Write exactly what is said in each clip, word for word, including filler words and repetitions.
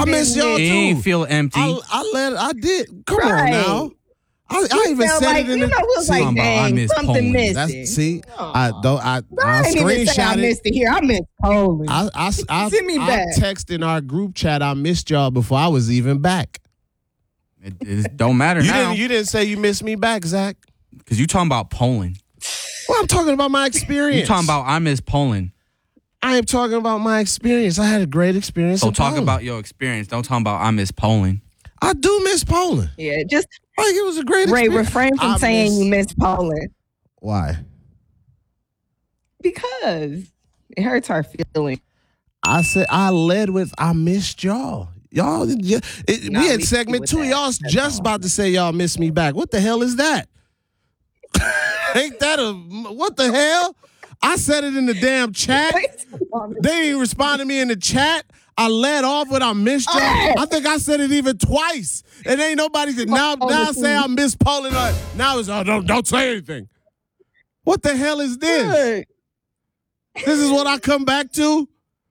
miss y'all miss. too. He ain't feel empty. I, I let. I did. Come Right. on now. I, I You even felt said like, it in you the. know, it was see, like, Talking about I dang, miss something Poland. missing. that's see. Aw. I don't. I, I, I didn't even say I screenshot it. missed it here. I missed Poland. I I I, Send me I back. texted our group chat. I missed y'all before I was even back. It, it don't matter You now. didn't. You didn't say you missed me back, Zach. Because you talking about Poland. Well, I'm talking about my experience. You talking about I miss Poland. I am talking about my experience. I had a great experience. So in talk Poland. about your experience. Don't talk about I miss Poland. I do miss Poland. yeah, just Like it was a great Ray, experience. refrain from I saying miss- you missed Poland Why? because it hurts our feelings. I said I led with I missed y'all. Y'all, yeah, it, Nah, we had we segment with two. that. Y'all That's just all. about to say y'all miss me back. What the hell is that? Ain't that a what the hell? I said it in the damn chat. They ain't respond to me in the chat. I led off with I missed y'all. I think I said it even twice. And ain't nobody said now. Now say I miss Poland. Uh, Now it's oh don't don't say anything. What the hell is this? Good. This is what I come back to.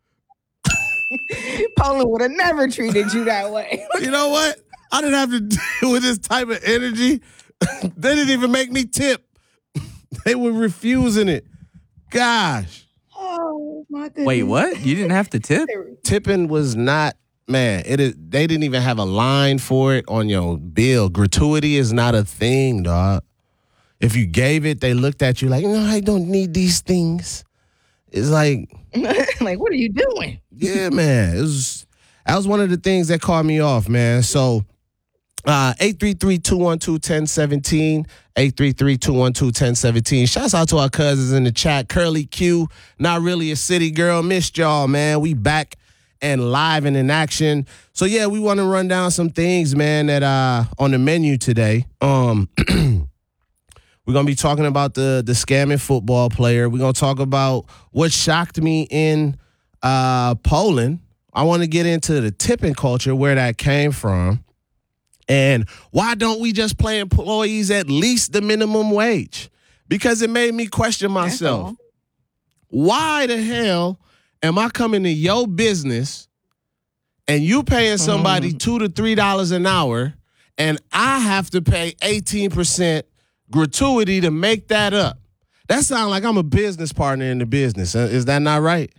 Poland would have never treated you that way. You know what? I didn't have to deal with this type of energy. They didn't even make me tip. They were refusing it. Gosh. Oh my goodness. Wait, what? You didn't have to tip? Tipping was not, man, it is they didn't even have a line for it on your bill. Gratuity is not a thing, dog. If you gave it, they looked at you like, no, I don't need these things. It's like, Like, what are you doing? yeah, man. It was that was one of the things that caught me off, man. So uh eight three three, two one two, one zero one seven, eight three three, two one two, one zero one seven. Shouts out to our cousins in the chat. Curly Q, not really a city girl. Missed y'all, man. We back and live and in action. So yeah, we want to run down some things, man, that uh on the menu today. Um We're going to be talking about the the scamming football player. We're going to talk about what shocked me in uh, Poland. I want to get into the tipping culture, where that came from. And why don't we just pay employees at least the minimum wage? Because it made me question myself. Why the hell am I coming to your business and you paying somebody mm. two to three dollars an hour and I have to pay eighteen percent gratuity to make that up? That sounds like I'm a business partner in the business. Is that not right?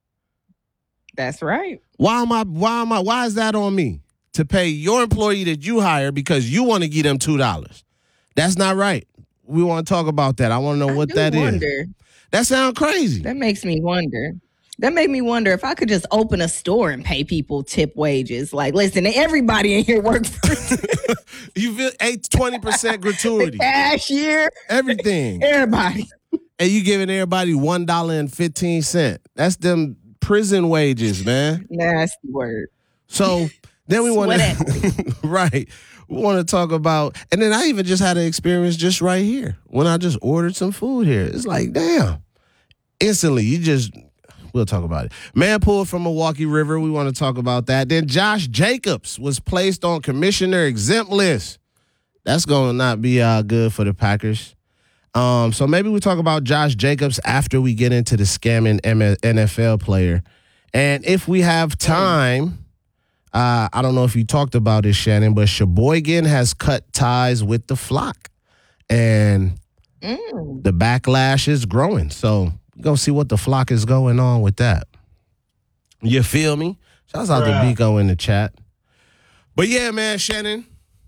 That's right. Why am I? Why am I? Why is that on me to pay your employee that you hire because you want to give them two dollars? That's not right. We want to talk about that. I want to know I what do that wonder. is. That sounds crazy. That makes me wonder. That made me wonder if I could just open a store and pay people tip wages. Like, listen, everybody in here works for you feel eight, twenty percent gratuity. The cashier. Everything. Everybody. And you giving everybody one dollar and fifteen cents. That's them prison wages, man. Nasty word. So then we want to, right, we want to talk about, and then I even just had an experience just right here when I just ordered some food here. It's like, damn. Instantly, you just... We'll talk about it. Man pulled from Milwaukee River. We want to talk about that. Then Josh Jacobs was placed on commissioner exempt list. That's going to not be uh, good for the Packers. Um, so maybe we talk about Josh Jacobs after we get into the scamming N F L player. And if we have time, uh, I don't know if you talked about this, Shannon, but Sheboygan has cut ties with the Flock. And mm. the backlash is growing. So we're going to see what the Flock is going on with that. You feel me? Shouts out Bruh. to Biko in the chat. But yeah, man, Shannon,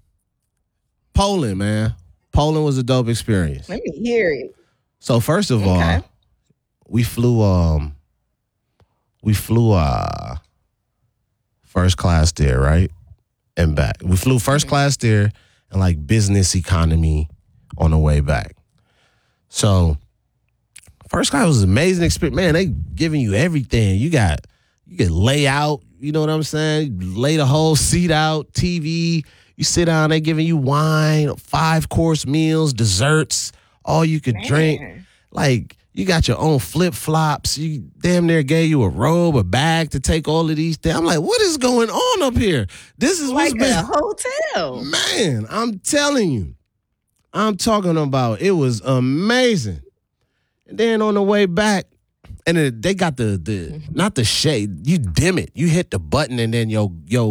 Poland, man. Poland was a dope experience. Let me hear it. So first of okay. all, we flew um we flew uh first class there, right? And back. We flew first mm-hmm. class there and like business economy on the way back. So first class was an amazing experience. Man, they giving you everything. You got, you can lay out, you know what I'm saying? Lay the whole seat out, T V. You sit down, they giving you wine, five-course meals, desserts, all you could Man. drink. Like, you got your own flip-flops. You damn near gave you a robe, a bag to take all of these things. I'm like, what is going on up here? This is like what's been. a hotel. Man, I'm telling you. I'm talking about it was amazing. And then on the way back, and then they got the the not the shade. You dim it. You hit the button, and then your your